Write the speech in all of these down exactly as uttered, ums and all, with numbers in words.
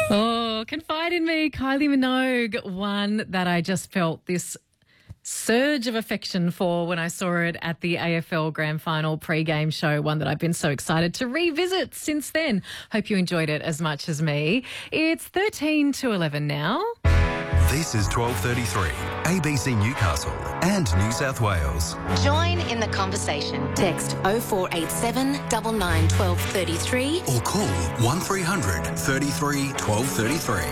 Oh, confide in me, Kylie Minogue, one that I just felt this surge of affection for when I saw it at the A F L Grand Final pre-game show, one that I've been so excited to revisit since then. Hope you enjoyed it as much as me. It's thirteen to eleven now. This is twelve thirty-three, A B C Newcastle and New South Wales. Join in the conversation. Text oh four eight seven, nine nine, one two three three Or call one three hundred, thirty-three, twelve thirty-three.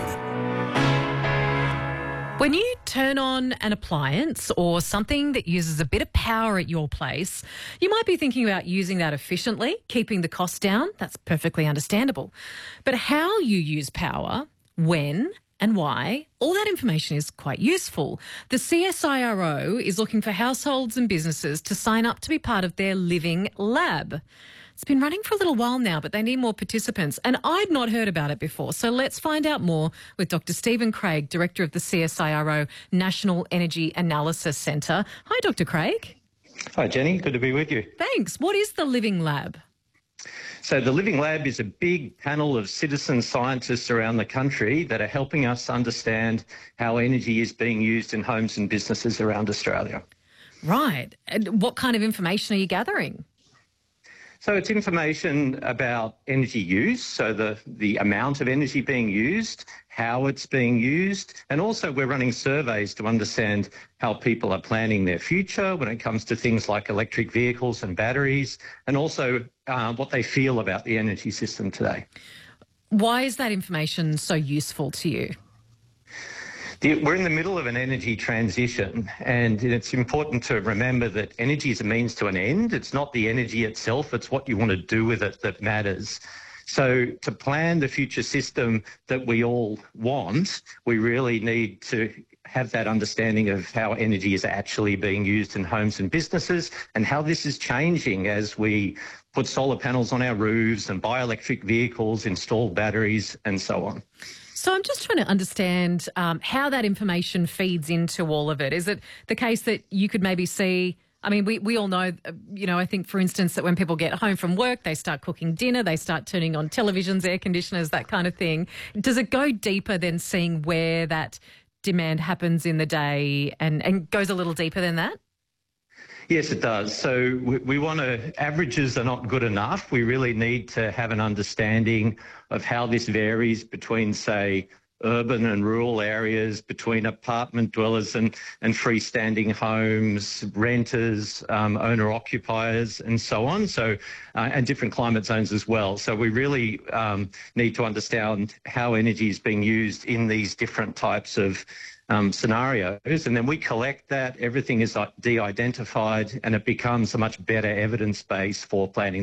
When you turn on an appliance or something that uses a bit of power at your place, you might be thinking about using that efficiently, keeping the cost down. That's perfectly understandable. But how you use power, when and why, all that information is quite useful. The C S I R O is looking for households and businesses to sign up to be part of their Living Lab. It's been running for a little while now, but they need more participants, and I'd not heard about it before. So let's find out more with Doctor Stephen Craig, Director of the C S I R O National Energy Analysis Centre. Hi, Doctor Craig. Hi, Jenny. Good to be with you. Thanks. What is the Living Lab? So the Living Lab is a big panel of citizen scientists around the country that are helping us understand how energy is being used in homes and businesses around Australia. Right. And what kind of information are you gathering? So it's information about energy use, so the, the amount of energy being used, how it's being used, and also we're running surveys to understand how people are planning their future when it comes to things like electric vehicles and batteries, and also uh, what they feel about the energy system today. Why is that information so useful to you? We're in the middle of an energy transition, and it's important to remember that energy is a means to an end. It's not the energy itself, it's what you want to do with it that matters. So to plan the future system that we all want, we really need to have that understanding of how energy is actually being used in homes and businesses and how this is changing as we put solar panels on our roofs and buy electric vehicles, install batteries and so on. So I'm just trying to understand um, how that information feeds into all of it. Is it the case that you could maybe see, I mean, we, we all know, uh, you know, I think, for instance, that when people get home from work, they start cooking dinner, they start turning on televisions, air conditioners, that kind of thing. Does it go deeper than seeing where that demand happens in the day and, and goes a little deeper than that? Yes, it does. So we, we want to, averages are not good enough. We really need to have an understanding of how this varies between, say, urban and rural areas, between apartment dwellers and, and freestanding homes, renters, um, owner-occupiers and so on, so uh, and different climate zones as well. So we really um, need to understand how energy is being used in these different types of Um, scenarios, and then we collect that, everything is de-identified and it becomes a much better evidence base for planning